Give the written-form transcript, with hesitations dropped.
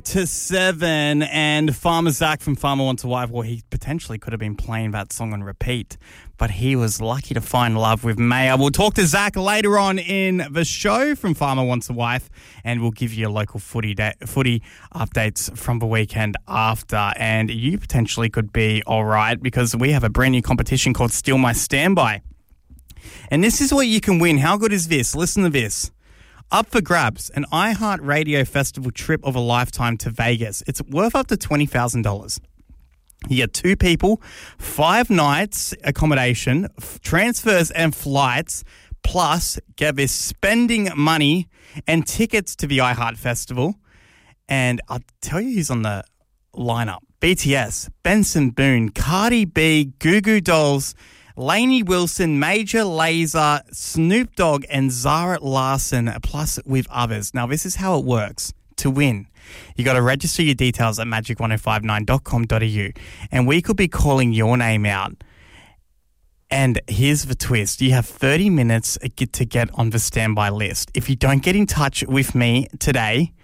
to 7, and Farmer Zach from Farmer Wants a Wife, well, he potentially could have been playing that song on repeat, but he was lucky to find love with Maya. We'll talk to Zach later on in the show from Farmer Wants a Wife, and we'll give you local footy updates from the weekend after, and you potentially could be all right because we have a brand new competition called Steal My Standby. And this is what you can win. How good is this? Listen to this. Up for grabs, an iHeartRadio Festival trip of a lifetime to Vegas. It's worth up to $20,000. You get 2 people, 5 nights accommodation, transfers and flights, plus get this spending money and tickets to the iHeart Festival. And I'll tell you who's on the lineup. BTS, Benson Boone, Cardi B, Goo Goo Dolls, Lainey Wilson, Major Lazer, Snoop Dogg, and Zara Larsson, plus with others. Now, this is how it works. To win, you got to register your details at magic1059.com.au, and we could be calling your name out. And here's the twist. You have 30 minutes to get on the standby list. If you don't get in touch with me today,